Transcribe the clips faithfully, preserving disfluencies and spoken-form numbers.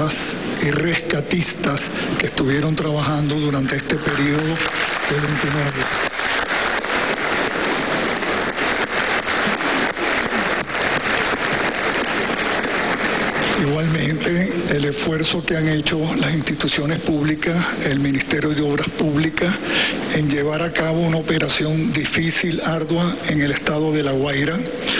brigadistas y rescatistas que estuvieron trabajando durante este periodo del veintinueve. Igualmente, el esfuerzo que han hecho las instituciones públicas, el Ministerio de Obras Públicas, en llevar a cabo una operación difícil, ardua, en el estado de La Guaira,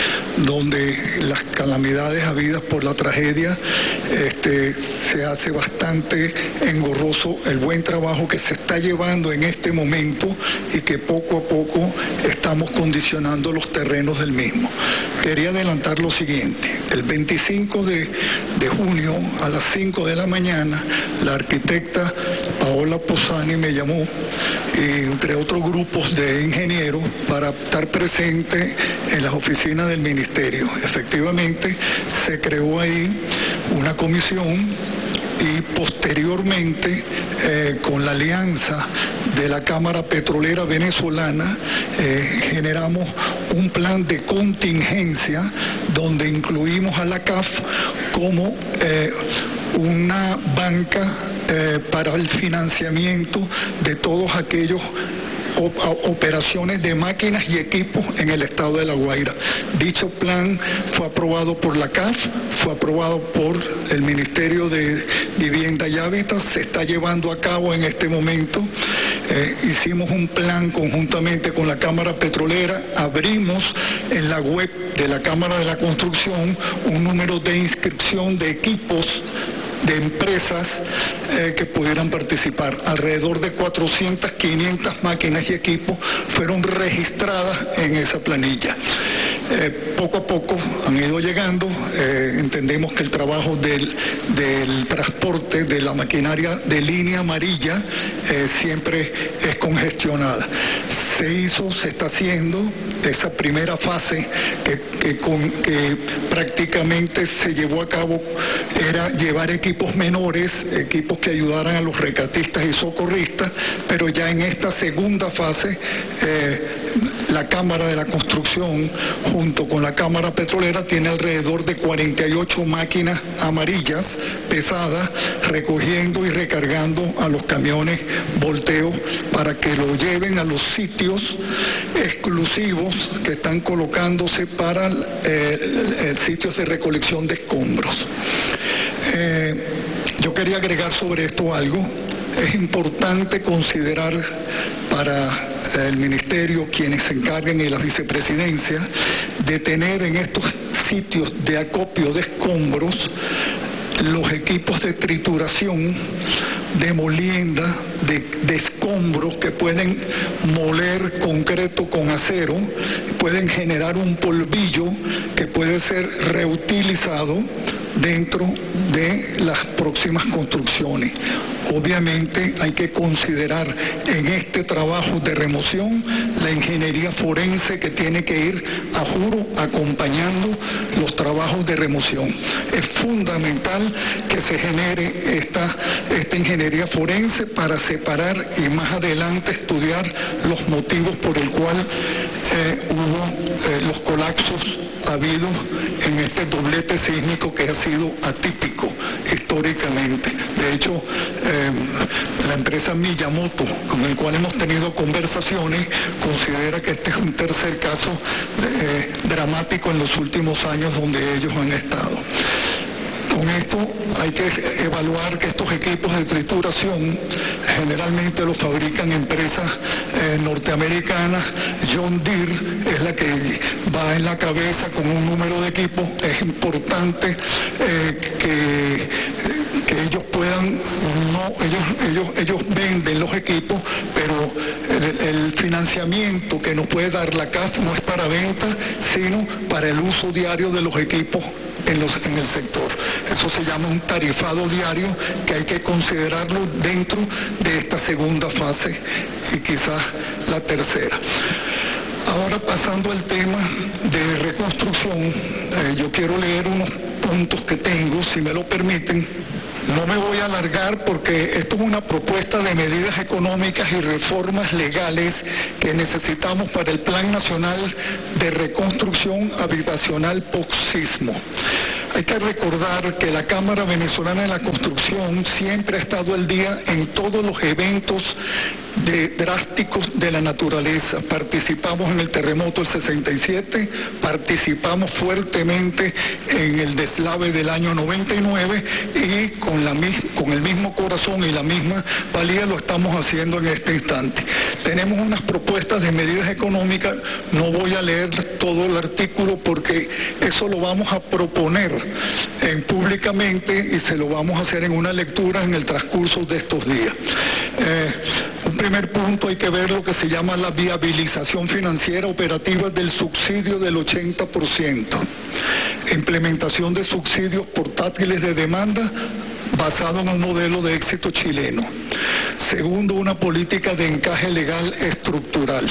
donde las calamidades habidas por la tragedia este, se hace bastante engorroso el buen trabajo que se está llevando en este momento y que poco a poco estamos condicionando los terrenos del mismo. Quería adelantar lo siguiente: el veinticinco de junio a las cinco de la mañana, la arquitecta Paola Posani me llamó, entre otros grupos de ingenieros, para estar presente en las oficinas del ministerio. Efectivamente, se creó ahí una comisión y posteriormente, eh, con la alianza de la Cámara Petrolera Venezolana, eh, generamos un plan de contingencia donde incluimos a la C A F como eh, una banca eh, para el financiamiento de todos aquellos operaciones de máquinas y equipos en el estado de La Guaira. Dicho plan fue aprobado por la C A F, fue aprobado por el Ministerio de Vivienda y Hábitat, se está llevando a cabo en este momento. Eh, hicimos un plan conjuntamente con la Cámara Petrolera, abrimos en la web de la Cámara de la Construcción un número de inscripción de equipos de empresas eh, que pudieran participar. Alrededor de cuatrocientas, quinientas máquinas y equipos fueron registradas en esa planilla. Eh, poco a poco han ido llegando. Eh, entendemos que el trabajo del, del transporte de la maquinaria de línea amarilla eh, siempre es congestionada. Se hizo, se está haciendo esa primera fase que, que, con, que prácticamente se llevó a cabo, era llevar equipos menores, equipos que ayudaran a los rescatistas y socorristas, pero ya en esta segunda fase eh, la Cámara de la Construcción junto con la Cámara Petrolera tiene alrededor de cuarenta y ocho máquinas amarillas pesadas recogiendo y recargando a los camiones volteos para que lo lleven a los sitios exclusivos que están colocándose para eh, sitios de recolección de escombros. Eh, yo quería agregar sobre esto algo. Es importante considerar para el ministerio, quienes se encarguen y la vicepresidencia, de tener en estos sitios de acopio de escombros los equipos de trituración, de molienda, de, de escombros que pueden moler concreto con acero, pueden generar un polvillo que puede ser reutilizado dentro de las próximas construcciones. Obviamente hay que considerar en este trabajo de remoción la ingeniería forense que tiene que ir a juro acompañando los trabajos de remoción. Es fundamental que se genere esta, esta ingeniería forense para separar y más adelante estudiar los motivos por el cual eh, hubo eh, los colapsos habidos en este doblete sísmico que ha sido atípico históricamente. De hecho, eh, la empresa Miyamoto, con el cual hemos tenido conversaciones, considera que este es un tercer caso eh, dramático en los últimos años donde ellos han estado. Con esto hay que evaluar que estos equipos de trituración generalmente los fabrican empresas eh, norteamericanas. John Deere es la que va en la cabeza con un número de equipos. Es importante eh, que, que ellos puedan, no, ellos, ellos, ellos venden los equipos, pero el, el financiamiento que nos puede dar la C A F no es para venta, sino para el uso diario de los equipos En, los, en el sector. Eso se llama un tarifado diario que hay que considerarlo dentro de esta segunda fase y quizás la tercera. Ahora, pasando al tema de reconstrucción, eh, yo quiero leer unos puntos que tengo, si me lo permiten. No me voy a alargar porque esto es una propuesta de medidas económicas y reformas legales que necesitamos para el Plan Nacional de Reconstrucción Habitacional post-sismo. Hay que recordar que la Cámara Venezolana de la Construcción siempre ha estado al día en todos los eventos de drásticos de la naturaleza. Participamos en el terremoto del sesenta y siete, participamos fuertemente en el deslave del año noventa y nueve y con, la, con el mismo corazón y la misma valía lo estamos haciendo en este instante. Tenemos unas propuestas de medidas económicas, no voy a leer todo el artículo porque eso lo vamos a proponer en, públicamente y se lo vamos a hacer en una lectura en el transcurso de estos días. Eh, un primer punto, hay que ver lo que se llama la viabilización financiera operativa del subsidio del ochenta por ciento. Implementación de subsidios portátiles de demanda basado en un modelo de éxito chileno. Segundo, una política de encaje legal estructural.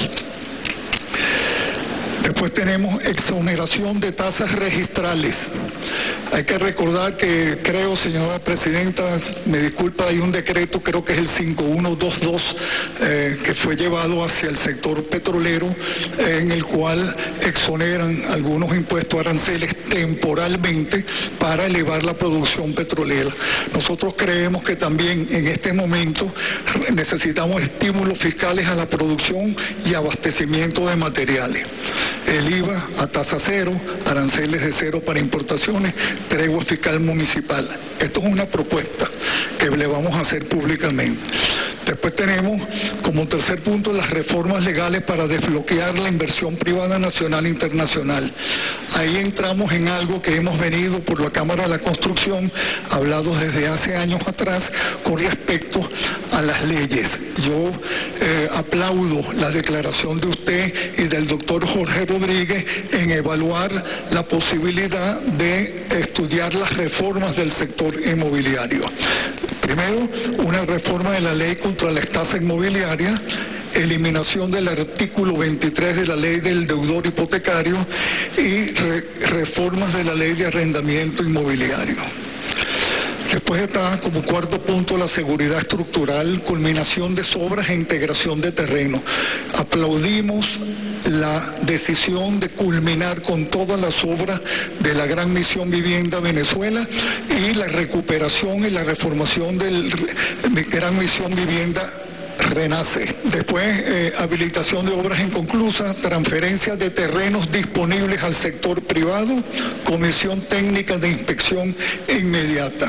Después tenemos exoneración de tasas registrales. Hay que recordar que creo, señora presidenta, me disculpa, hay un decreto, creo que es el cinco uno dos dos, eh, que fue llevado hacia el sector petrolero, eh, en el cual exoneran algunos impuestos aranceles temporalmente para elevar la producción petrolera. Nosotros creemos que también en este momento necesitamos estímulos fiscales a la producción y abastecimiento de materiales. El I V A a tasa cero, aranceles de cero para importaciones, tregua fiscal municipal. Esto es una propuesta que le vamos a hacer públicamente. Después tenemos como tercer punto las reformas legales para desbloquear la inversión privada nacional e internacional. Ahí entramos en algo que hemos venido por la Cámara de la Construcción, hablado desde hace años atrás, con respecto a las leyes. Yo eh, aplaudo la declaración de usted y del doctor Jorge Rodríguez en evaluar la posibilidad de estudiar las reformas del sector inmobiliario. Primero, una reforma de la ley contra la estafa inmobiliaria, eliminación del artículo veintitrés de la ley del deudor hipotecario y re reformas de la ley de arrendamiento inmobiliario. Después está como cuarto punto la seguridad estructural, culminación de obras e integración de terreno. Aplaudimos la decisión de culminar con todas las obras de la Gran Misión Vivienda Venezuela y la recuperación y la reformación del Gran Misión Vivienda Renace. Después, eh, habilitación de obras inconclusas, transferencia de terrenos disponibles al sector privado, comisión técnica de inspección inmediata.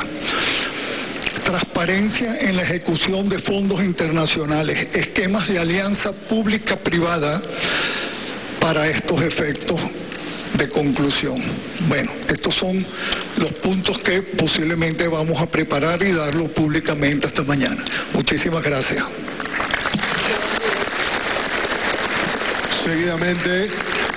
Transparencia en la ejecución de fondos internacionales, esquemas de alianza pública-privada para estos efectos de conclusión. Bueno, estos son los puntos que posiblemente vamos a preparar y darlo públicamente esta mañana. Muchísimas gracias. Seguidamente,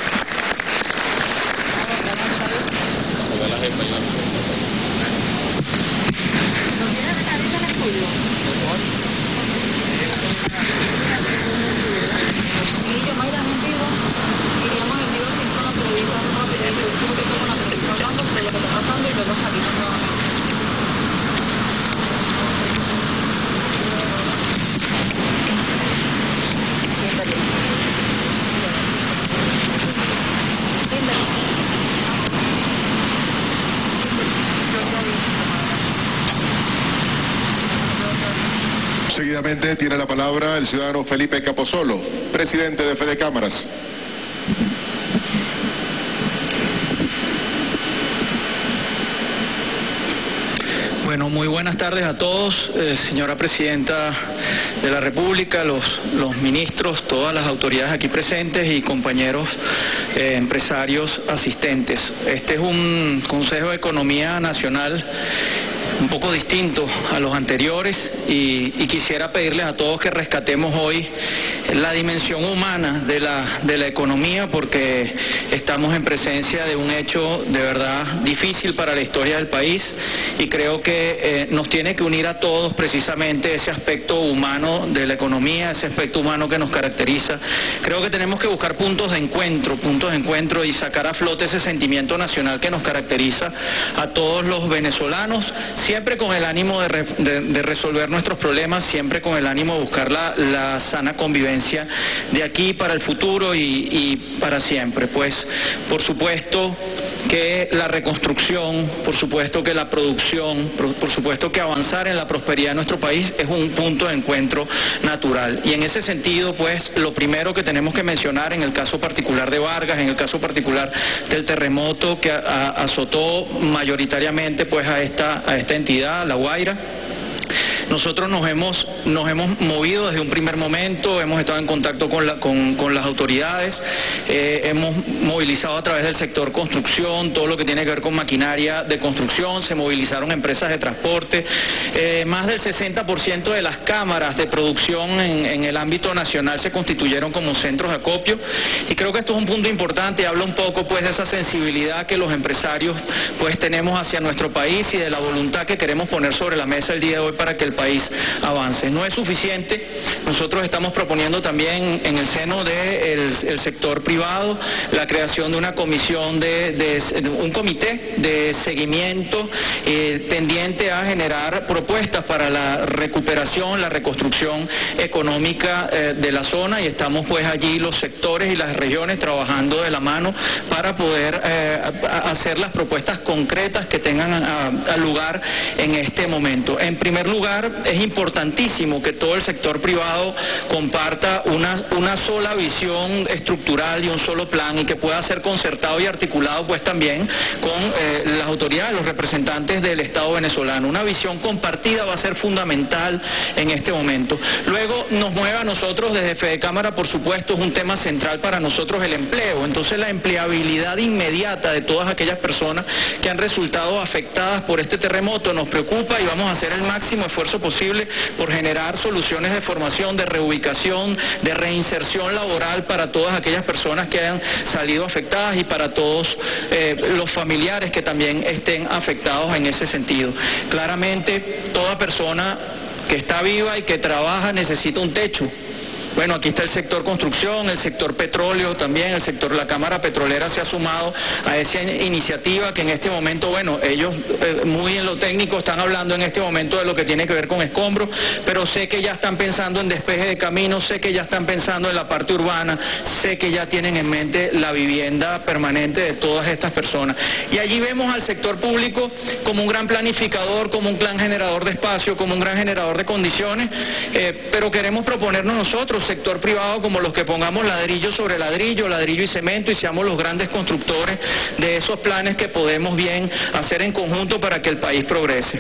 Seguidamente tiene la palabra el ciudadano Felipe Capozolo, presidente de Fede Cámaras. Bueno, muy buenas tardes a todos, eh, señora Presidenta de la República, los, los ministros, todas las autoridades aquí presentes y compañeros eh, empresarios asistentes. Este es un Consejo de Economía Nacional un poco distinto a los anteriores y, y quisiera pedirles a todos que rescatemos hoy la dimensión humana de la, de la economía, porque estamos en presencia de un hecho de verdad difícil para la historia del país y creo que eh, nos tiene que unir a todos precisamente ese aspecto humano de la economía, ese aspecto humano que nos caracteriza. Creo que tenemos que buscar puntos de encuentro, puntos de encuentro y sacar a flote ese sentimiento nacional que nos caracteriza a todos los venezolanos, siempre con el ánimo de, re, de, de resolver nuestros problemas, siempre con el ánimo de buscar la, la sana convivencia de aquí para el futuro y, y para siempre. Pues, por supuesto, que la reconstrucción, por supuesto que la producción, por, por supuesto que avanzar en la prosperidad de nuestro país es un punto de encuentro natural. Y en ese sentido, pues, lo primero que tenemos que mencionar en el caso particular de Vargas, en el caso particular del terremoto que a, a, azotó mayoritariamente pues a esta, a esta entidad, La Guaira, nosotros nos hemos, nos hemos movido desde un primer momento, hemos estado en contacto con, la, con, con las autoridades, eh, hemos movilizado a través del sector construcción, todo lo que tiene que ver con maquinaria de construcción, se movilizaron empresas de transporte, eh, más del sesenta por ciento de las cámaras de producción en, en el ámbito nacional se constituyeron como centros de acopio, y creo que esto es un punto importante, habla un poco pues de esa sensibilidad que los empresarios pues tenemos hacia nuestro país y de la voluntad que queremos poner sobre la mesa el día de hoy para que el país avance. No es suficiente, nosotros estamos proponiendo también en el seno del el sector privado la creación de una comisión, de, de, de un comité de seguimiento eh, tendiente a generar propuestas para la recuperación, la reconstrucción económica eh, de la zona, y estamos pues allí los sectores y las regiones trabajando de la mano para poder eh, hacer las propuestas concretas que tengan a, a lugar en este momento. En primer lugar, es importantísimo que todo el sector privado comparta una, una sola visión estructural y un solo plan, y que pueda ser concertado y articulado pues también con eh, las autoridades, los representantes del Estado venezolano. Una visión compartida va a ser fundamental en este momento. Luego nos mueve a nosotros desde Fedecámara, por supuesto, es un tema central para nosotros el empleo. Entonces la empleabilidad inmediata de todas aquellas personas que han resultado afectadas por este terremoto nos preocupa, y vamos a hacer el máximo esfuerzo posible por generar soluciones de formación, de reubicación, de reinserción laboral para todas aquellas personas que hayan salido afectadas y para todos eh, los familiares que también estén afectados en ese sentido. Claramente, toda persona que está viva y que trabaja necesita un techo. Bueno, aquí está el sector construcción, el sector petróleo también, el sector, la Cámara Petrolera se ha sumado a esa iniciativa que en este momento, bueno, ellos eh, muy en lo técnico están hablando en este momento de lo que tiene que ver con escombros, pero sé que ya están pensando en despeje de caminos, sé que ya están pensando en la parte urbana, sé que ya tienen en mente la vivienda permanente de todas estas personas. Y allí vemos al sector público como un gran planificador, como un gran generador de espacio, como un gran generador de condiciones, eh, pero queremos proponernos nosotros, sector privado, como los que pongamos ladrillo sobre ladrillo, ladrillo y cemento, y seamos los grandes constructores de esos planes que podemos bien hacer en conjunto para que el país progrese.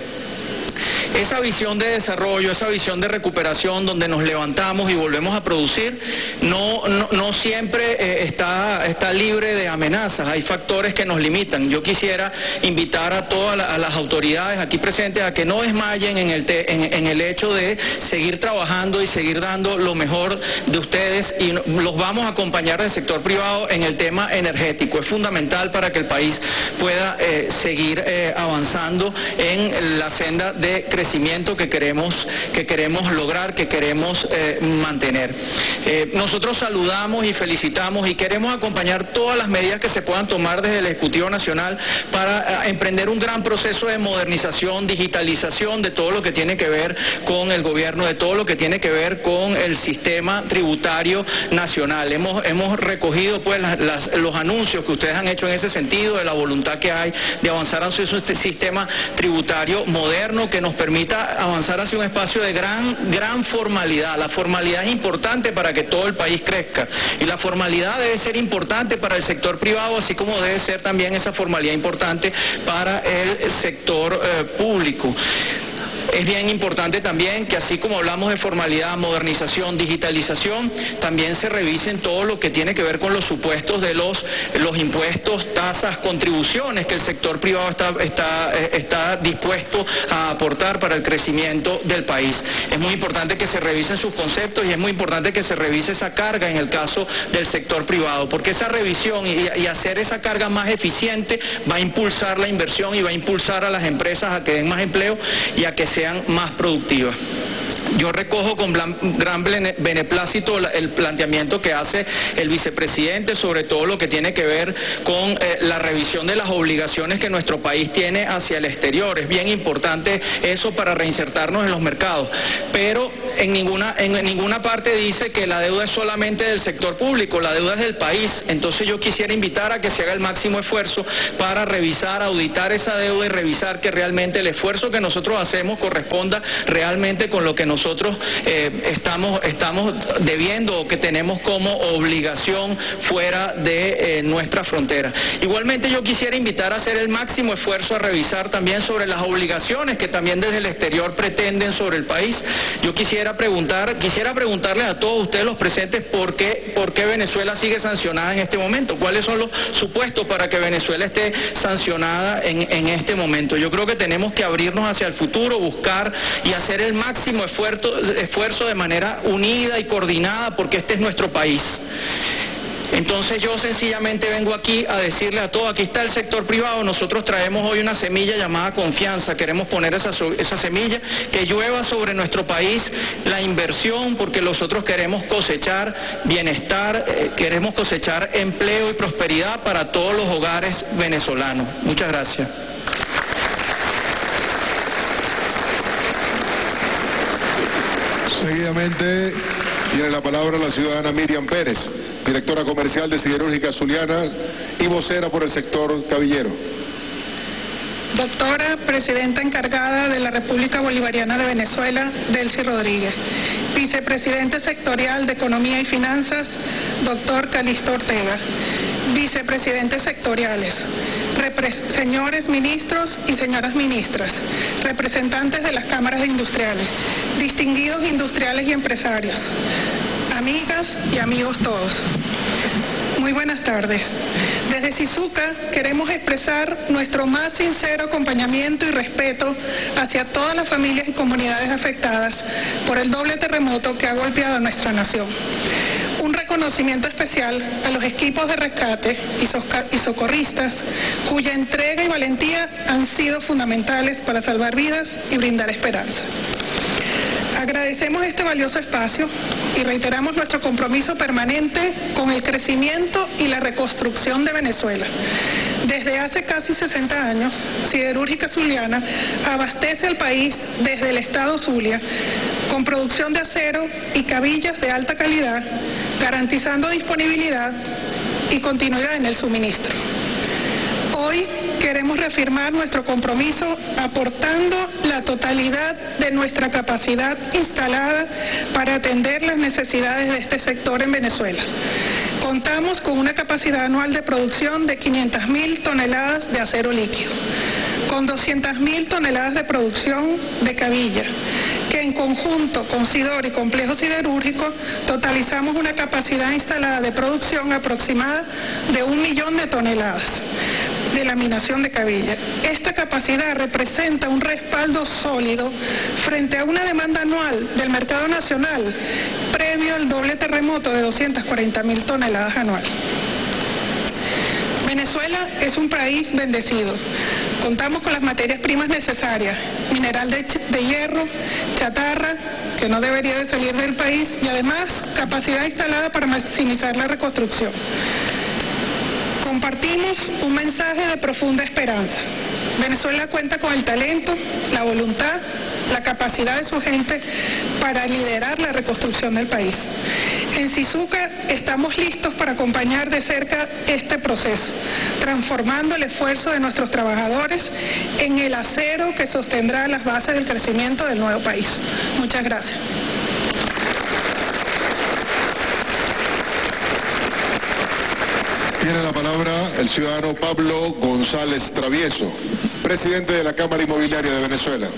Esa visión de desarrollo, esa visión de recuperación donde nos levantamos y volvemos a producir, no, no, no siempre eh, está, está libre de amenazas, hay factores que nos limitan. Yo quisiera invitar a todas la, a las autoridades aquí presentes a que no desmayen en el, te, en, en el hecho de seguir trabajando y seguir dando lo mejor de ustedes, y los vamos a acompañar del sector privado en el tema energético. Es fundamental para que el país pueda eh, seguir eh, avanzando en la senda de de crecimiento que queremos, que queremos lograr, que queremos eh, mantener. Eh, nosotros saludamos y felicitamos y queremos acompañar todas las medidas que se puedan tomar desde el Ejecutivo Nacional para eh, emprender un gran proceso de modernización, digitalización de todo lo que tiene que ver con el gobierno, de todo lo que tiene que ver con el sistema tributario nacional. Hemos, hemos recogido pues las, las, los anuncios que ustedes han hecho en ese sentido, de la voluntad que hay de avanzar hacia este sistema tributario moderno que nos permita avanzar hacia un espacio de gran, gran formalidad. La formalidad es importante para que todo el país crezca, y la formalidad debe ser importante para el sector privado, así como debe ser también esa formalidad importante para el sector eh, público. Es bien importante también que, así como hablamos de formalidad, modernización, digitalización, también se revisen todo lo que tiene que ver con los supuestos de los, los impuestos, tasas, contribuciones que el sector privado está, está, está dispuesto a aportar para el crecimiento del país. Es muy importante que se revisen sus conceptos, y es muy importante que se revise esa carga en el caso del sector privado, porque esa revisión y, y hacer esa carga más eficiente va a impulsar la inversión y va a impulsar a las empresas a que den más empleo y a que sean más productivas. Yo recojo con gran beneplácito el planteamiento que hace el vicepresidente sobre todo lo que tiene que ver con eh, la revisión de las obligaciones que nuestro país tiene hacia el exterior. Es bien importante eso para reinsertarnos en los mercados, pero en ninguna, en ninguna parte dice que la deuda es solamente del sector público, la deuda es del país. Entonces yo quisiera invitar a que se haga el máximo esfuerzo para revisar, auditar esa deuda y revisar que realmente el esfuerzo que nosotros hacemos corresponda realmente con lo que nosotros Nosotros eh, estamos, estamos debiendo o que tenemos como obligación fuera de eh, nuestra frontera. Igualmente yo quisiera invitar a hacer el máximo esfuerzo a revisar también sobre las obligaciones que también desde el exterior pretenden sobre el país. Yo quisiera preguntar, quisiera preguntarles a todos ustedes los presentes por qué, por qué Venezuela sigue sancionada en este momento, cuáles son los supuestos para que Venezuela esté sancionada en, en este momento. Yo creo que tenemos que abrirnos hacia el futuro, buscar y hacer el máximo esfuerzo esfuerzo de manera unida y coordinada porque este es nuestro país. Entonces yo sencillamente vengo aquí a decirle a todos, aquí está el sector privado, nosotros traemos hoy una semilla llamada confianza, queremos poner esa, esa semilla, que llueva sobre nuestro país la inversión, porque nosotros queremos cosechar bienestar, eh, queremos cosechar empleo y prosperidad para todos los hogares venezolanos. Muchas gracias. Seguidamente tiene la palabra la ciudadana Miriam Pérez, directora comercial de Siderúrgica Zuliana y vocera por el sector cabillero. Doctora Presidenta encargada de la República Bolivariana de Venezuela, Delcy Rodríguez. Vicepresidente sectorial de Economía y Finanzas, doctor Calixto Ortega. Vicepresidentes sectoriales, señores ministros y señoras ministras, representantes de las cámaras de industriales, distinguidos industriales y empresarios, amigas y amigos todos. Muy buenas tardes. Desde Sizuca queremos expresar nuestro más sincero acompañamiento y respeto hacia todas las familias y comunidades afectadas por el doble terremoto que ha golpeado a nuestra nación. Un reconocimiento especial a los equipos de rescate y socorristas cuya entrega y valentía han sido fundamentales para salvar vidas y brindar esperanza. Agradecemos este valioso espacio y reiteramos nuestro compromiso permanente con el crecimiento y la reconstrucción de Venezuela. Desde hace casi sesenta años, Siderúrgica Zuliana abastece al país desde el estado Zulia con producción de acero y cabillas de alta calidad, garantizando disponibilidad y continuidad en el suministro. Hoy queremos reafirmar nuestro compromiso aportando la totalidad de nuestra capacidad instalada para atender las necesidades de este sector en Venezuela. Contamos con una capacidad anual de producción de quinientas mil toneladas de acero líquido, con doscientas mil toneladas de producción de cabilla, que en conjunto con Sidor y Complejo Siderúrgico totalizamos una capacidad instalada de producción aproximada de un millón de toneladas de laminación de cabilla. Esta capacidad representa un respaldo sólido frente a una demanda anual del mercado nacional previo al doble terremoto de doscientas cuarenta mil toneladas anuales. Venezuela es un país bendecido. Contamos con las materias primas necesarias, mineral de, de hierro, chatarra, que no debería de salir del país, y además capacidad instalada para maximizar la reconstrucción. Compartimos un mensaje de profunda esperanza. Venezuela cuenta con el talento, la voluntad, la capacidad de su gente para liderar la reconstrucción del país. En Sizuca estamos listos para acompañar de cerca este proceso, transformando el esfuerzo de nuestros trabajadores en el acero que sostendrá las bases del crecimiento del nuevo país. Muchas gracias. Tiene la palabra el ciudadano Pablo González Travieso, presidente de la Cámara Inmobiliaria de Venezuela.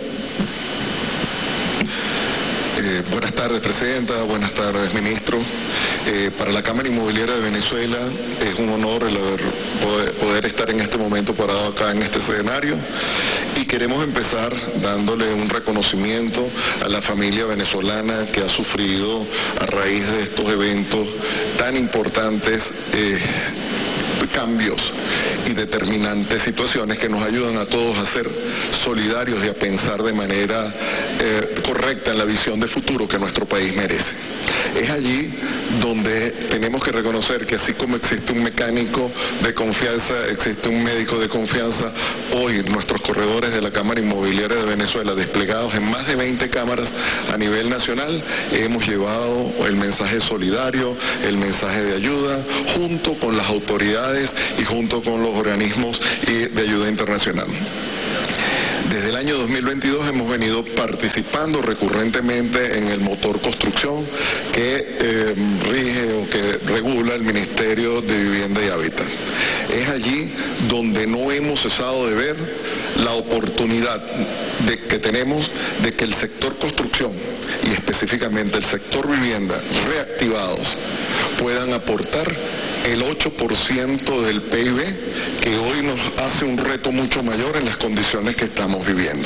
Eh, buenas tardes, Presidenta, buenas tardes, Ministro. Eh, para la Cámara Inmobiliaria de Venezuela es un honor el haber, poder, poder estar en este momento parado acá en este escenario, y queremos empezar dándole un reconocimiento a la familia venezolana que ha sufrido a raíz de estos eventos tan importantes, eh, cambios y determinantes situaciones que nos ayudan a todos a ser solidarios y a pensar de manera eh, correcta en la visión de futuro que nuestro país merece. Es allí donde tenemos que reconocer que así como existe un mecánico de confianza, existe un médico de confianza, hoy nuestros corredores de la Cámara Inmobiliaria de Venezuela, desplegados en más de veinte cámaras a nivel nacional, hemos llevado el mensaje solidario, el mensaje de ayuda, junto con las autoridades y junto con los organismos de ayuda internacional. Desde el año dos mil veintidós hemos venido participando recurrentemente en el motor construcción que eh, rige o que regula el Ministerio de Vivienda y Hábitat. Es allí donde no hemos cesado de ver la oportunidad de que tenemos de que el sector construcción y específicamente el sector vivienda reactivados puedan aportar el ocho por ciento del P I B que hoy nos hace un reto mucho mayor en las condiciones que estamos viviendo.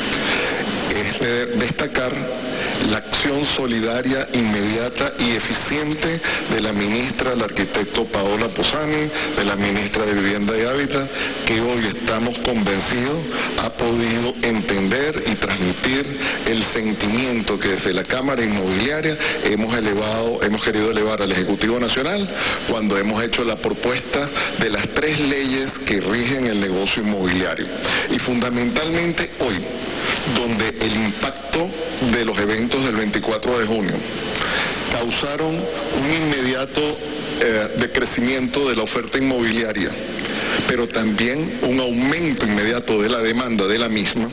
Es de destacar la acción solidaria, inmediata y eficiente de la ministra, el arquitecto Paola Posani, de la ministra de Vivienda y Hábitat, que hoy estamos convencidos ha podido entender y transmitir el sentimiento que desde la Cámara Inmobiliaria hemos elevado, hemos querido elevar al Ejecutivo Nacional cuando hemos hecho la propuesta de las tres leyes que rigen el negocio inmobiliario. Y fundamentalmente hoy, donde el impacto de los eventos del veinticuatro de junio causaron un inmediato eh, decrecimiento de la oferta inmobiliaria, pero también un aumento inmediato de la demanda de la misma,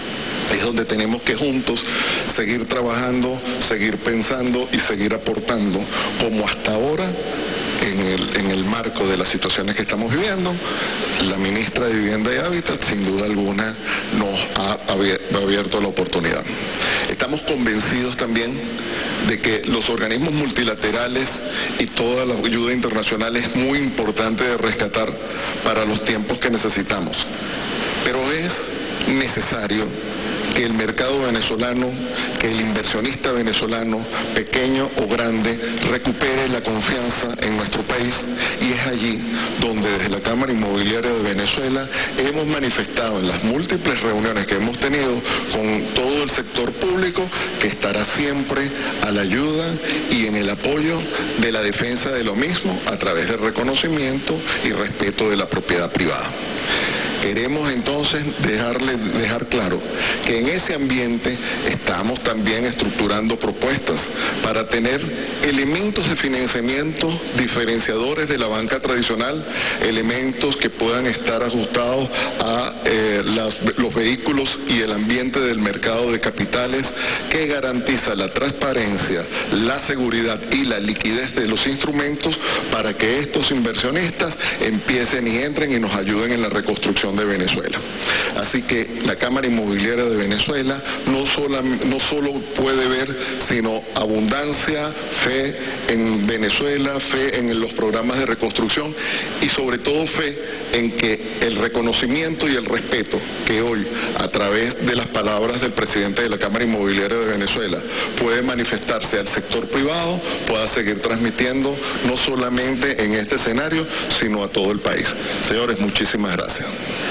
es donde tenemos que juntos seguir trabajando, seguir pensando y seguir aportando, como hasta ahora, en el, en el marco de las situaciones que estamos viviendo. La ministra de Vivienda y Hábitat, sin duda alguna, nos ha abierto la oportunidad. Estamos convencidos también de que los organismos multilaterales y toda la ayuda internacional es muy importante de rescatar para los tiempos que necesitamos. Pero es necesario que el mercado venezolano, que el inversionista venezolano, pequeño o grande, recupere la confianza en nuestro país, y es allí donde desde la Cámara Inmobiliaria de Venezuela hemos manifestado en las múltiples reuniones que hemos tenido con todo el sector público que estará siempre a la ayuda y en el apoyo de la defensa de lo mismo a través del reconocimiento y respeto de la propiedad privada. Queremos entonces dejarle, dejar claro que en ese ambiente estamos también estructurando propuestas para tener elementos de financiamiento diferenciadores de la banca tradicional, elementos que puedan estar ajustados a eh, las, los vehículos y el ambiente del mercado de capitales, que garantiza la transparencia, la seguridad y la liquidez de los instrumentos para que estos inversionistas empiecen y entren y nos ayuden en la reconstrucción de Venezuela. Así que la Cámara Inmobiliaria de Venezuela no, sola, no solo puede ver, sino abundancia, fe en Venezuela, fe en los programas de reconstrucción y sobre todo fe en que el reconocimiento y el respeto que hoy, a través de las palabras del presidente de la Cámara Inmobiliaria de Venezuela, puede manifestarse al sector privado, pueda seguir transmitiendo no solamente en este escenario, sino a todo el país. Señores, muchísimas gracias.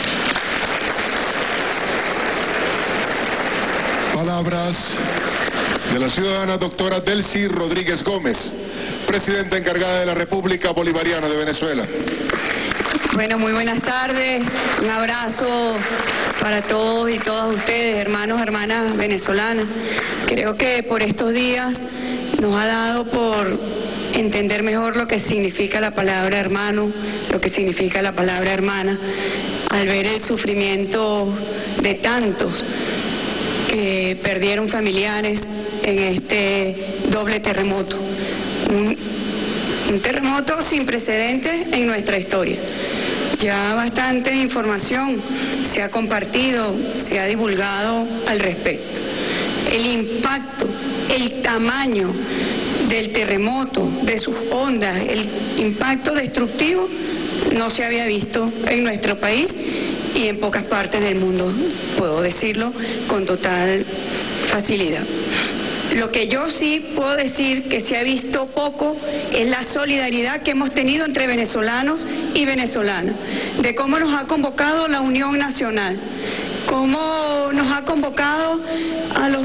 Palabras de la ciudadana doctora Delcy Rodríguez Gómez, presidenta encargada de la República Bolivariana de Venezuela. Bueno, muy buenas tardes, un abrazo para todos y todas ustedes, hermanos, hermanas venezolanas. Creo que por estos días nos ha dado por entender mejor lo que significa la palabra hermano, lo que significa la palabra hermana, al ver el sufrimiento de tantos que perdieron familiares en este doble terremoto. Un, un terremoto sin precedentes en nuestra historia. Ya bastante información se ha compartido, se ha divulgado al respecto. El impacto, el tamaño del terremoto, de sus ondas, el impacto destructivo no se había visto en nuestro país y en pocas partes del mundo, puedo decirlo con total facilidad. Lo que yo sí puedo decir que se ha visto poco es la solidaridad que hemos tenido entre venezolanos y venezolanas, de cómo nos ha convocado la Unión Nacional, cómo nos ha convocado a los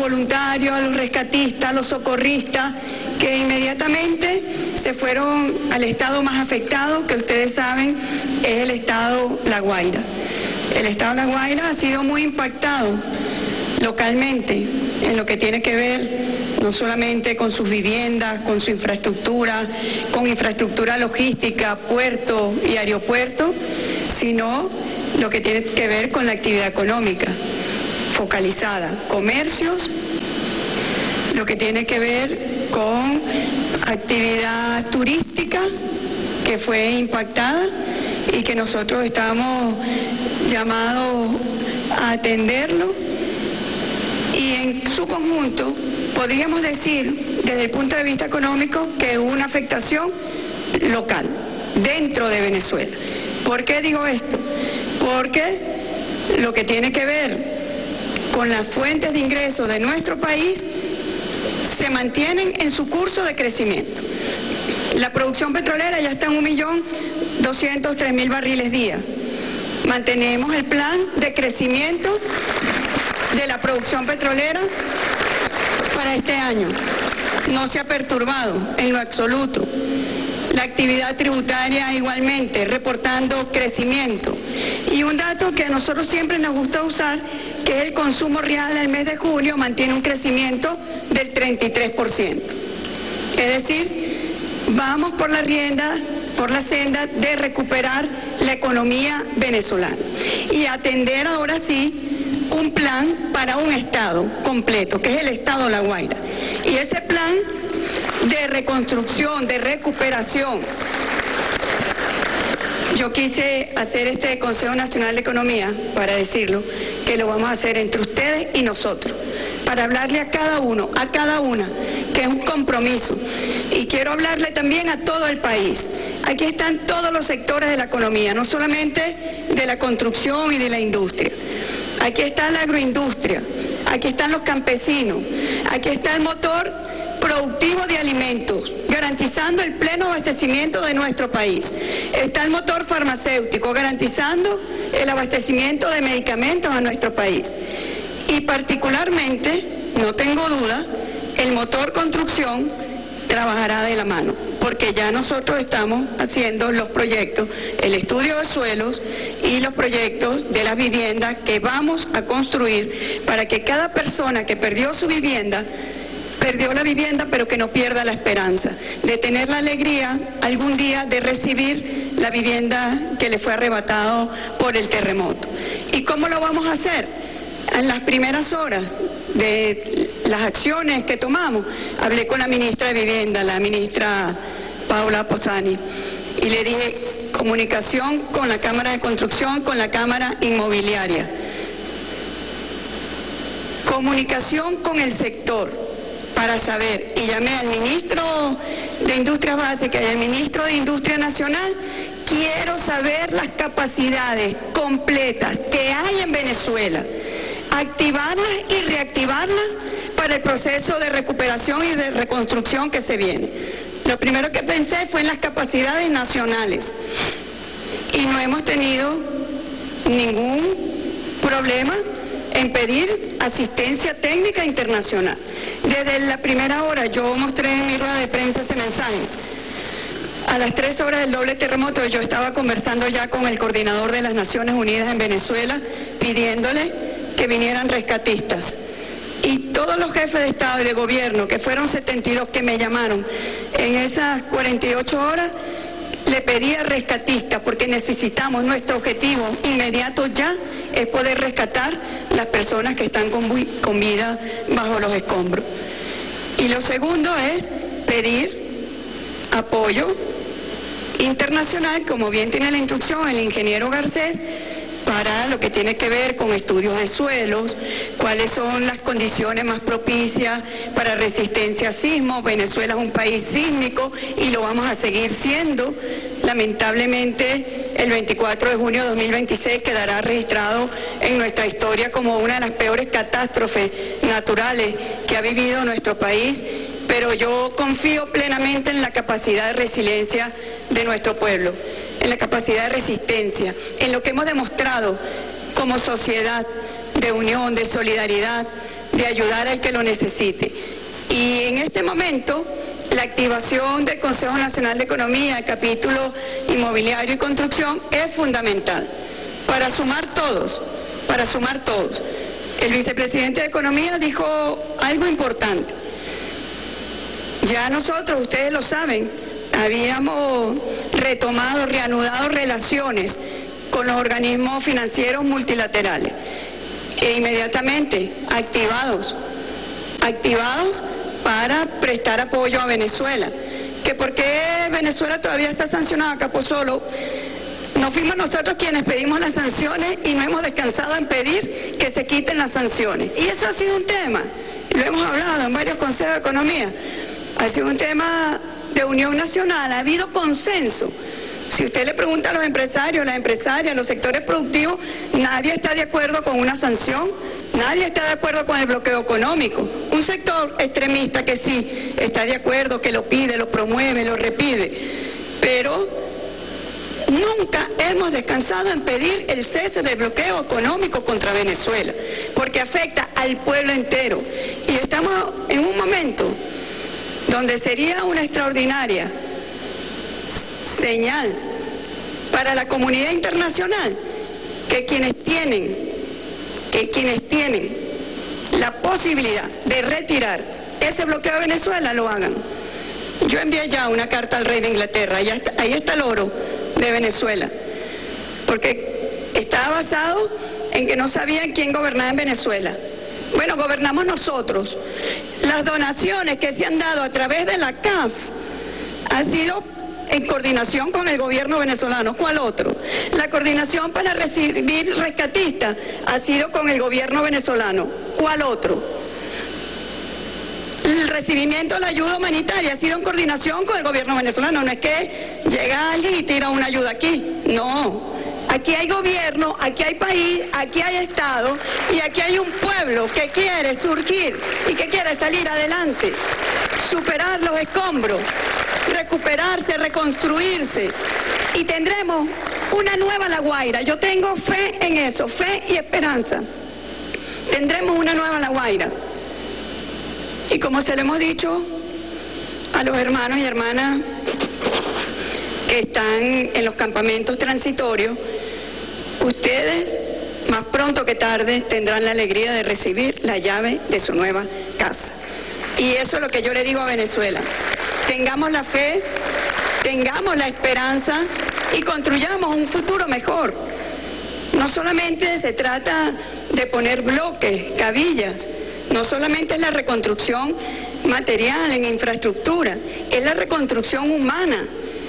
voluntarios, a los rescatistas, a los socorristas, que inmediatamente se fueron al estado más afectado, que ustedes saben es el estado La Guaira. El estado La Guaira ha sido muy impactado localmente en lo que tiene que ver no solamente con sus viviendas, con su infraestructura, con infraestructura logística, puertos y aeropuertos, sino lo que tiene que ver con la actividad económica focalizada, comercios, lo que tiene que ver con actividad turística que fue impactada y que nosotros estamos llamados a atenderlo, y en su conjunto podríamos decir desde el punto de vista económico que hubo una afectación local dentro de Venezuela. ¿Por qué digo esto? Porque lo que tiene que ver con las fuentes de ingresos de nuestro país se mantienen en su curso de crecimiento. La producción petrolera ya está en un millón doscientos tres mil barriles día. Mantenemos el plan de crecimiento de la producción petrolera para este año. No se ha perturbado en lo absoluto. La actividad tributaria igualmente, reportando crecimiento. Y un dato que a nosotros siempre nos gusta usar, que es el consumo real al mes de junio, mantiene un crecimiento del treinta y tres por ciento. Es decir, vamos por la rienda, por la senda de recuperar la economía venezolana y atender ahora sí un plan para un estado completo, que es el estado La Guaira. Y ese plan de reconstrucción, de recuperación, yo quise hacer este Consejo Nacional de Economía, para decirlo, que lo vamos a hacer entre ustedes y nosotros, para hablarle a cada uno, a cada una, que es un compromiso. Y quiero hablarle también a todo el país. Aquí están todos los sectores de la economía, no solamente de la construcción y de la industria. Aquí está la agroindustria, aquí están los campesinos, aquí está el motor productivo de alimentos, garantizando el pleno abastecimiento de nuestro país. Está el motor farmacéutico, garantizando el abastecimiento de medicamentos a nuestro país. Y particularmente, no tengo duda, el motor construcción trabajará de la mano, porque ya nosotros estamos haciendo los proyectos, el estudio de suelos y los proyectos de las viviendas que vamos a construir para que cada persona que perdió su vivienda, perdió la vivienda, pero que no pierda la esperanza de tener la alegría algún día de recibir la vivienda que le fue arrebatado por el terremoto. ¿Y cómo lo vamos a hacer? En las primeras horas de las acciones que tomamos, hablé con la ministra de Vivienda, la ministra Paula Posani, y le dije, comunicación con la Cámara de Construcción, con la Cámara Inmobiliaria, comunicación con el sector, para saber, y llamé al ministro de Industrias Básicas y al ministro de Industria Nacional. Quiero saber las capacidades completas que hay en Venezuela, activarlas y reactivarlas para el proceso de recuperación y de reconstrucción que se viene. Lo primero que pensé fue en las capacidades nacionales y no hemos tenido ningún problema en pedir asistencia técnica internacional. Desde la primera hora yo mostré en mi rueda de prensa ese mensaje. A las tres horas del doble terremoto yo estaba conversando ya con el coordinador de las Naciones Unidas en Venezuela, pidiéndole que vinieran rescatistas. Y todos los jefes de Estado y de Gobierno, que fueron setenta y dos que me llamaron en esas cuarenta y ocho horas, le pedía rescatistas porque necesitamos, nuestro objetivo inmediato ya es poder rescatar las personas que están con, con vida bajo los escombros. Y lo segundo es pedir apoyo internacional, como bien tiene la instrucción el ingeniero Garcés, para lo que tiene que ver con estudios de suelos, cuáles son las condiciones más propicias para resistencia a sismos. Venezuela es un país sísmico y lo vamos a seguir siendo. Lamentablemente, el veinticuatro de junio de dos mil veintiséis quedará registrado en nuestra historia como una de las peores catástrofes naturales que ha vivido nuestro país, pero yo confío plenamente en la capacidad de resiliencia de nuestro pueblo, en la capacidad de resistencia, en lo que hemos demostrado como sociedad de unión, de solidaridad, de ayudar al que lo necesite. Y en este momento, la activación del Consejo Nacional de Economía, el capítulo inmobiliario y construcción, es fundamental para sumar todos, para sumar todos. El vicepresidente de Economía dijo algo importante. Ya nosotros, ustedes lo saben, habíamos retomado, reanudado relaciones con los organismos financieros multilaterales e inmediatamente activados, activados para prestar apoyo a Venezuela. ¿Que por qué Venezuela todavía está sancionada, Capozolo? No fuimos nosotros quienes pedimos las sanciones y no hemos descansado en pedir que se quiten las sanciones. Y eso ha sido un tema, lo hemos hablado en varios consejos de economía, ha sido un tema de unión nacional, ha habido consenso. Si usted le pregunta a los empresarios, las empresarias, los sectores productivos, nadie está de acuerdo con una sanción, nadie está de acuerdo con el bloqueo económico. Un sector extremista que sí está de acuerdo, que lo pide, lo promueve, lo repide, pero nunca hemos descansado en pedir el cese del bloqueo económico contra Venezuela, porque afecta al pueblo entero. Y estamos en un momento donde sería una extraordinaria señal para la comunidad internacional que quienes tienen, que quienes tienen la posibilidad de retirar ese bloqueo a Venezuela lo hagan. Yo envié ya una carta al rey de Inglaterra, ahí está, ahí está el oro de Venezuela, porque estaba basado en que no sabían quién gobernaba en Venezuela. Bueno, gobernamos nosotros. Las donaciones que se han dado a través de la C A F han sido en coordinación con el gobierno venezolano. ¿Cuál otro? La coordinación para recibir rescatistas ha sido con el gobierno venezolano. ¿Cuál otro? El recibimiento de la ayuda humanitaria ha sido en coordinación con el gobierno venezolano. No es que llega alguien y tira una ayuda aquí. No. Aquí hay gobierno, aquí hay país, aquí hay Estado y aquí hay un pueblo que quiere surgir y que quiere salir adelante, superar los escombros, recuperarse, reconstruirse, y tendremos una nueva La Guaira. Yo tengo fe en eso, fe y esperanza. Tendremos una nueva La Guaira. Y como se lo hemos dicho a los hermanos y hermanas que están en los campamentos transitorios, ustedes más pronto que tarde tendrán la alegría de recibir la llave de su nueva casa. Y eso es lo que yo le digo a Venezuela. Tengamos la fe, tengamos la esperanza y construyamos un futuro mejor. No solamente se trata de poner bloques, cabillas, no solamente es la reconstrucción material en infraestructura, es la reconstrucción humana,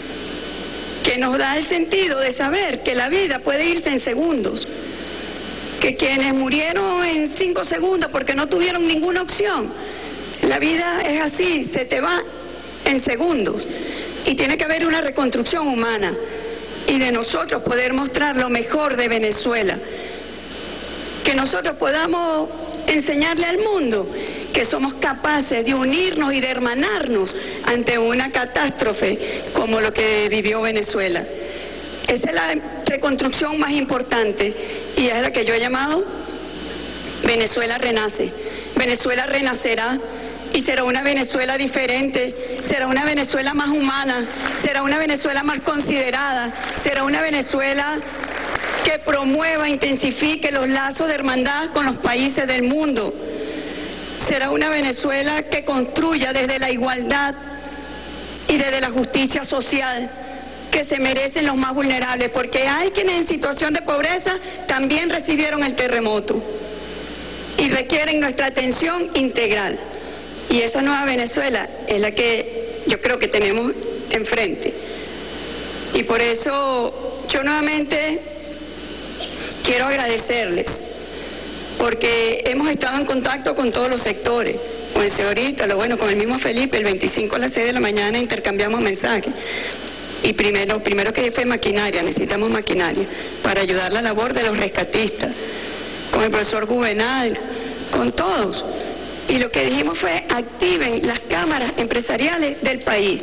que nos da el sentido de saber que la vida puede irse en segundos, que quienes murieron en cinco segundos porque no tuvieron ninguna opción, la vida es así, se te va en segundos, y tiene que haber una reconstrucción humana, y de nosotros poder mostrar lo mejor de Venezuela, que nosotros podamos enseñarle al mundo que somos capaces de unirnos y de hermanarnos ante una catástrofe como lo que vivió Venezuela. Esa es la reconstrucción más importante y es la que yo he llamado Venezuela renace. Venezuela renacerá y será una Venezuela diferente, será una Venezuela más humana, será una Venezuela más considerada, será una Venezuela que promueva, intensifique los lazos de hermandad con los países del mundo. Será una Venezuela que construya desde la igualdad y desde la justicia social que se merecen los más vulnerables, porque hay quienes en situación de pobreza también recibieron el terremoto y requieren nuestra atención integral. Y esa nueva Venezuela es la que yo creo que tenemos enfrente. Y por eso yo nuevamente quiero agradecerles, porque hemos estado en contacto con todos los sectores, con el señorita, lo bueno, con el mismo Felipe, el veinticinco a las seis de la mañana intercambiamos mensajes. Y primero, primero que fue maquinaria, necesitamos maquinaria para ayudar la labor de los rescatistas, con el profesor Juvenal, con todos. Y lo que dijimos fue, activen las cámaras empresariales del país,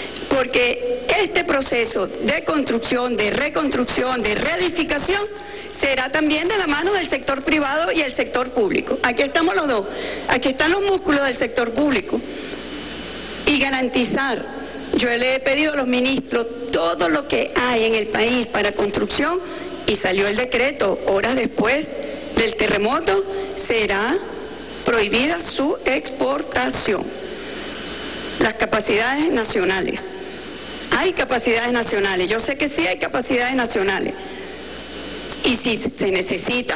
porque este proceso de construcción, de reconstrucción, de reedificación, será también de la mano del sector privado y el sector público. Aquí estamos los dos, aquí están los músculos del sector público. Y garantizar, yo le he pedido a los ministros todo lo que hay en el país para construcción, y salió el decreto horas después del terremoto, será prohibida su exportación. Las capacidades nacionales. Hay capacidades nacionales, yo sé que sí hay capacidades nacionales. Y si se necesita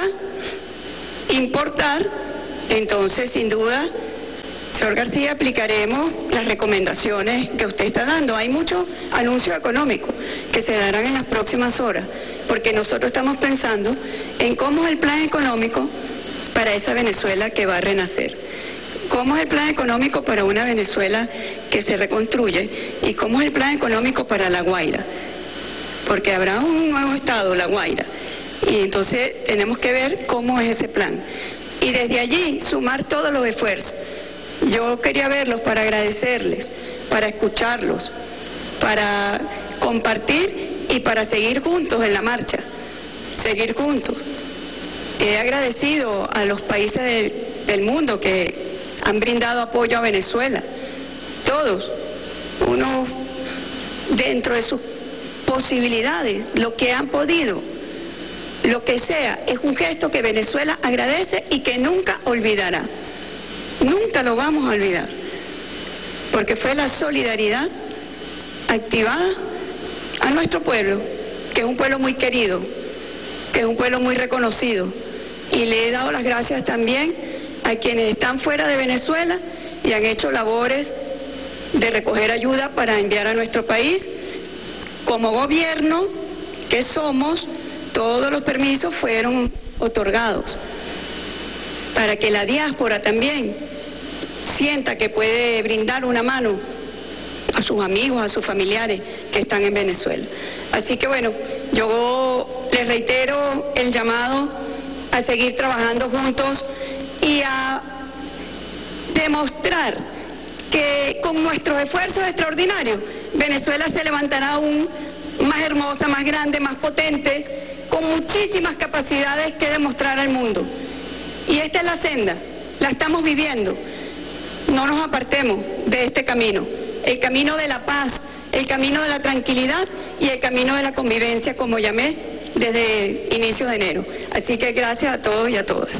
importar, entonces sin duda, señor García, aplicaremos las recomendaciones que usted está dando. Hay muchos anuncios económicos que se darán en las próximas horas, porque nosotros estamos pensando en cómo es el plan económico para esa Venezuela que va a renacer. ¿Cómo es el plan económico para una Venezuela que se reconstruye? ¿Y cómo es el plan económico para La Guaira? Porque habrá un nuevo estado, La Guaira. Y entonces tenemos que ver cómo es ese plan. Y desde allí sumar todos los esfuerzos. Yo quería verlos para agradecerles, para escucharlos, para compartir y para seguir juntos en la marcha. Seguir juntos. He agradecido a los países del, del mundo que han brindado apoyo a Venezuela. Todos. Uno dentro de sus posibilidades, lo que han podido. Lo que sea, es un gesto que Venezuela agradece y que nunca olvidará. Nunca lo vamos a olvidar. Porque fue la solidaridad activada a nuestro pueblo, que es un pueblo muy querido, que es un pueblo muy reconocido. Y le he dado las gracias también a quienes están fuera de Venezuela y han hecho labores de recoger ayuda para enviar a nuestro país. Como gobierno que somos, todos los permisos fueron otorgados para que la diáspora también sienta que puede brindar una mano a sus amigos, a sus familiares que están en Venezuela. Así que bueno, yo les reitero el llamado a seguir trabajando juntos y a demostrar que con nuestros esfuerzos extraordinarios, Venezuela se levantará aún más hermosa, más grande, más potente, con muchísimas capacidades que demostrar al mundo. Y esta es la senda, la estamos viviendo. No nos apartemos de este camino, el camino de la paz, el camino de la tranquilidad y el camino de la convivencia, como llamé desde inicios de enero. Así que gracias a todos y a todas.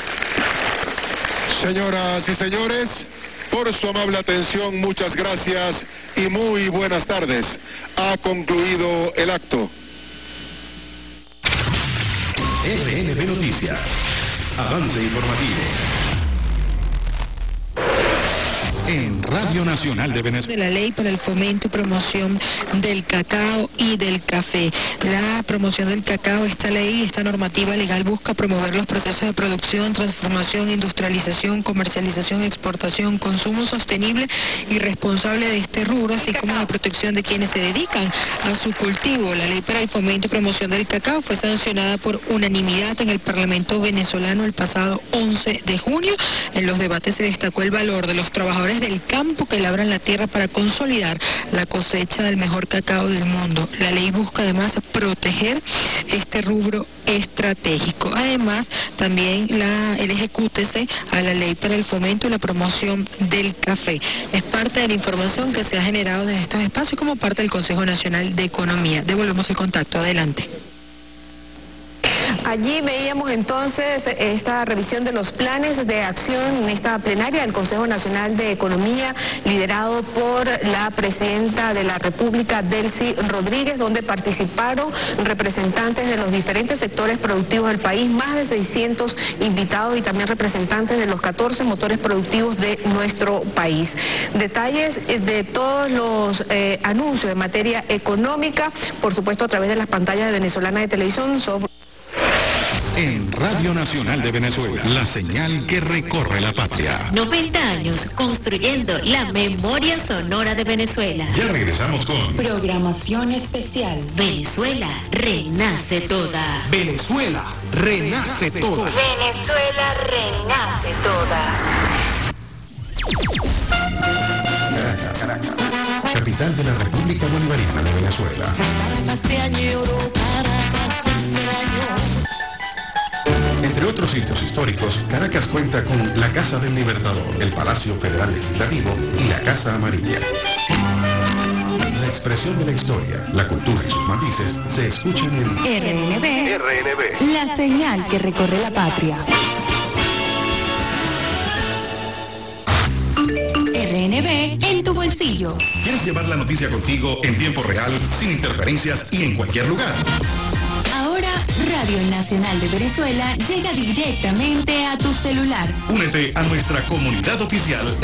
Señoras y señores, por su amable atención, muchas gracias y muy buenas tardes. Ha concluido el acto. R N B Noticias. Avance informativo. En Radio Nacional de Venezuela. De la ley para el fomento y promoción del cacao y del café. La promoción del cacao, esta ley, esta normativa legal busca promover los procesos de producción, transformación, industrialización, comercialización, exportación, consumo sostenible y responsable de este rubro, así como la protección de quienes se dedican a su cultivo. La ley para el fomento y promoción del cacao fue sancionada por unanimidad en el Parlamento venezolano el pasado once de junio. En los debates se destacó el valor de los trabajadores del campo que labran la tierra para consolidar la cosecha del mejor cacao del mundo. La ley busca además proteger este rubro estratégico. Además, también la, el ejecútese a la ley para el fomento y la promoción del café. Es parte de la información que se ha generado desde estos espacios como parte del Consejo Nacional de Economía. Devolvemos el contacto. Adelante. Allí veíamos entonces esta revisión de los planes de acción en esta plenaria del Consejo Nacional de Economía, liderado por la presidenta de la República, Delcy Rodríguez, donde participaron representantes de los diferentes sectores productivos del país, más de seiscientos invitados y también representantes de los catorce motores productivos de nuestro país. Detalles de todos los eh, anuncios en materia económica, por supuesto a través de las pantallas de Venezolana de Televisión, sobre... En Radio Nacional de Venezuela, la señal que recorre la patria. noventa años construyendo la memoria sonora de Venezuela. Ya regresamos con programación especial. Venezuela renace toda. Venezuela renace toda. Venezuela renace toda. Caracas, capital de la República Bolivariana de Venezuela. otros sitios históricos, Caracas cuenta con la Casa del Libertador, el Palacio Federal Legislativo y la Casa Amarilla. La expresión de la historia, la cultura y sus matices se escuchan en R N B, R N B, la señal que recorre la patria. R N B en tu bolsillo. ¿Quieres llevar la noticia contigo en tiempo real, sin interferencias y en cualquier lugar? Ahora, Radio Nacional de Venezuela llega directamente a tu celular. Únete a nuestra comunidad oficial